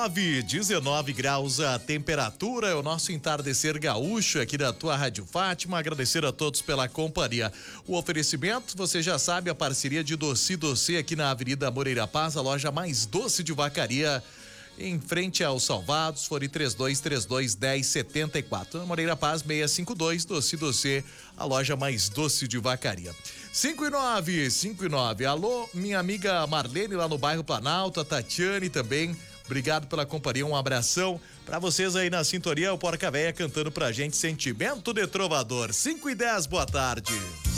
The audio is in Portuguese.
19 graus a temperatura, é o nosso entardecer gaúcho aqui da tua Rádio Fátima. Agradecer a todos pela companhia. O oferecimento, você já sabe, a parceria de Doce Doce aqui na Avenida Moreira Paz, a loja mais doce de Vacaria, em frente aos Salvados. Fone 3232-1074. Moreira Paz 652, Doce Doce, a loja mais doce de Vacaria. 5 e 9. Alô, minha amiga Marlene lá no bairro Planalto, a Tatiane também. Obrigado pela companhia, um abração pra vocês aí na sintonia. O Porca Véia cantando pra gente Sentimento de Trovador. 5 e 10, boa tarde.